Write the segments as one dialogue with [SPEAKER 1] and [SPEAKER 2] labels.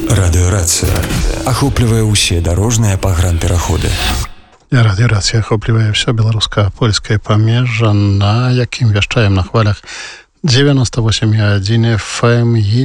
[SPEAKER 1] Радыёрацыя ахоплівае ўсе дарожныя пагранпераходы.
[SPEAKER 2] Радыёрацыя ахоплівае ўсё беларуска-польскае памежжа, на якім вяшчаем на хвалях 98,1 FM і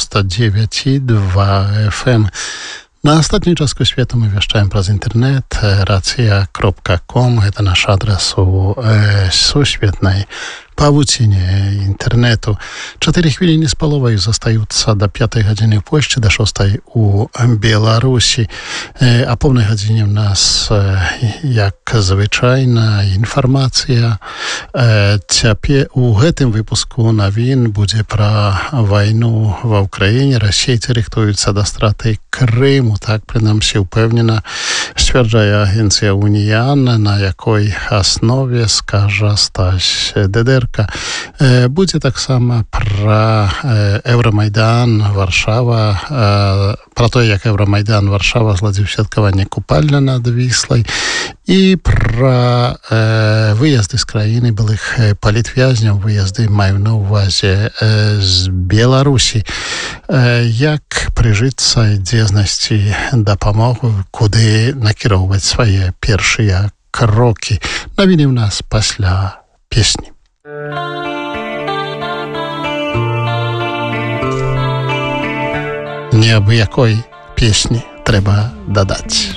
[SPEAKER 2] 99,2 FM. На астатняй частку свету мы вяшчаем праз інтэрнэт racja.com. Гэта наш адрес у сусветнай павуціне інтэрнэту. 4 хвіліны з паловай застаюцца да 5 гадзіны ў Польшчы, да 6 у Беларусі. А поўнай гадзіне ў нас, як звычайна, інфармацыя. Цяпер у гэтым выпуску навін будзе пра вайну ва ўкраіне. Расейцы рыхтуюцца да страты Крыму. Так, прынамсі, упэўнена сцвярджае агенцыя Уніян, на якой аснове скажа Стась Дедерка. Будзе таксама пра Еўрамайдан Варшава, пра тое, як Еўрамайдан Варшава зладзіў святкаванне купальня над Віслай, і пра выезды з краіны былых палітвязняў. Выезды маю на ўвазе з Беларусі. Як прыжыцца, дзе знайсці дапамогу, куды накіроўваць свае першыя крокі. Навіны ў нас пасля песні. Неабыякой песні трэба дадаць.